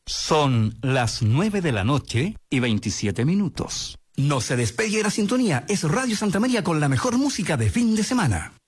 Son las 9:27 PM. No se despegue de la sintonía, es Radio Santa María con la mejor música de fin de semana.